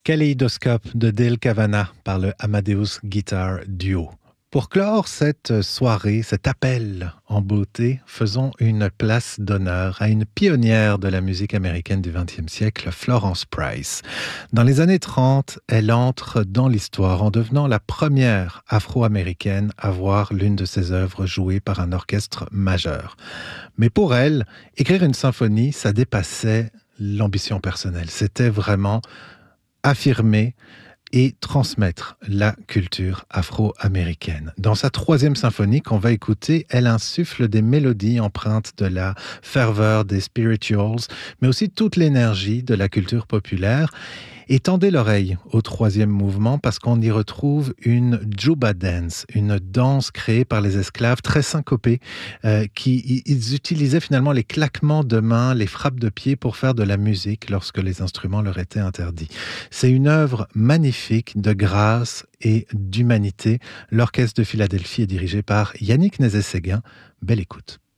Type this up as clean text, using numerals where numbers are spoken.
Kaléidoscope de Dale Kavanagh par le Amadeus Guitar Duo. Pour clore cette soirée, cet appel en beauté, faisons une place d'honneur à une pionnière de la musique américaine du XXe siècle, Florence Price. Dans les années 30, elle entre dans l'histoire en devenant la première afro-américaine à voir l'une de ses œuvres jouée par un orchestre majeur. Mais pour elle, écrire une symphonie, ça dépassait l'ambition personnelle. C'était vraiment affirmer et transmettre la culture afro-américaine. Dans sa troisième symphonie qu'on va écouter, elle insuffle des mélodies empreintes de la ferveur des spirituals, mais aussi toute l'énergie de la culture populaire. Et tendez l'oreille au troisième mouvement parce qu'on y retrouve une juba dance, une danse créée par les esclaves très syncopée, ils utilisaient finalement les claquements de mains, les frappes de pieds pour faire de la musique lorsque les instruments leur étaient interdits. C'est une œuvre magnifique de grâce et d'humanité. L'orchestre de Philadelphie est dirigé par Yannick Nézet-Séguin. Belle écoute.